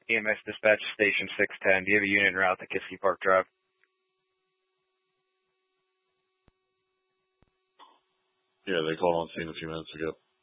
EMS Dispatch Station 610. Do you have a unit en route to Kiski Park Drive? Yeah, they called on scene a few minutes ago.